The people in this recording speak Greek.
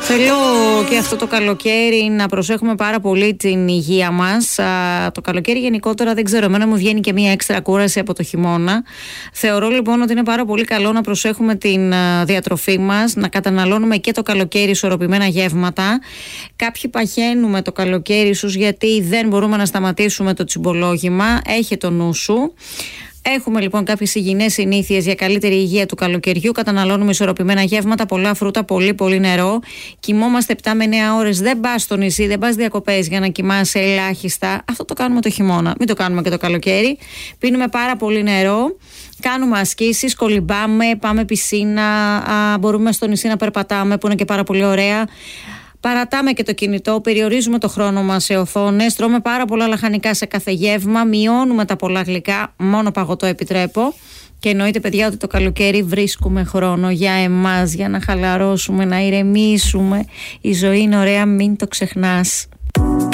Θέλω και αυτό το καλοκαίρι να προσέχουμε πάρα πολύ την υγεία μας. Το καλοκαίρι γενικότερα, δεν ξέρω, εμένα μου βγαίνει και μία έξτρα κούραση από το χειμώνα. Θεωρώ λοιπόν ότι είναι πάρα πολύ καλό να προσέχουμε την διατροφή μας, να καταναλώνουμε και το καλοκαίρι ισορροπημένα γεύματα. Κάποιοι παχαίνουμε το καλοκαίρι ίσως γιατί δεν μπορούμε να σταματήσουμε το τσιμπολόγημα. Έχε το νου σου. Έχουμε λοιπόν κάποιες υγιεινές συνήθειες για καλύτερη υγεία του καλοκαιριού. Καταναλώνουμε ισορροπημένα γεύματα, πολλά φρούτα, πολύ νερό. Κοιμόμαστε 7 με 9 ώρες. Δεν πας στο νησί, δεν πας διακοπές για να κοιμάσαι ελάχιστα. Αυτό το κάνουμε το χειμώνα. Μην το κάνουμε και το καλοκαίρι. Πίνουμε πάρα πολύ νερό. Κάνουμε ασκήσεις, κολυμπάμε, πάμε πισίνα. Μπορούμε στο νησί να περπατάμε, που είναι και πάρα πολύ ωραία. Παρατάμε και το κινητό, περιορίζουμε το χρόνο μας σε οθόνες, τρώμε πάρα πολλά λαχανικά σε κάθε γεύμα, μειώνουμε τα πολλά γλυκά, μόνο παγωτό επιτρέπω. Και εννοείται, παιδιά, ότι το καλοκαίρι βρίσκουμε χρόνο για εμάς, για να χαλαρώσουμε, να ηρεμήσουμε. Η ζωή είναι ωραία, μην το ξεχνάς.